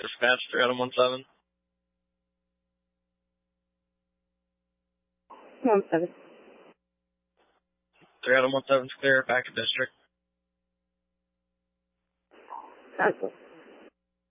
Dispatch, 3 Adam 17. 17. 3 Adam 17's clear, back to district. Cancel.